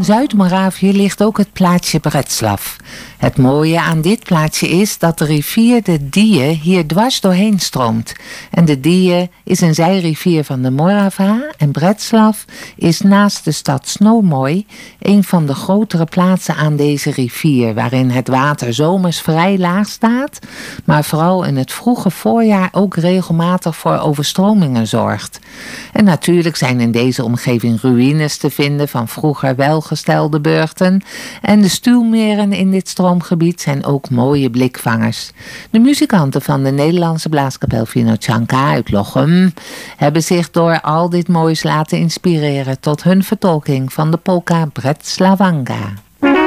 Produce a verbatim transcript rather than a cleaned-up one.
In Zuid-Moravië ligt ook het plaatsje Břeclav. Het mooie aan dit plaatsje is dat de rivier de Dije hier dwars doorheen stroomt. En de Dije is een zijrivier van de Morava en Břeclav is naast de stad Znomoy een van de grotere plaatsen aan deze rivier, waarin het water zomers vrij laag staat, maar vooral in het vroege voorjaar ook regelmatig voor overstromingen zorgt. En natuurlijk zijn in deze omgeving ruïnes te vinden van vroeger welgestelde burchten en de stuwmeren in dit stroomgebied zijn ook mooie blikvangers. De muzikanten van de Nederlandse blaaskapel Vinotchanka uit Lochem hebben zich door al dit moois laten inspireren tot hun vertolking van de polka Břeclavanga.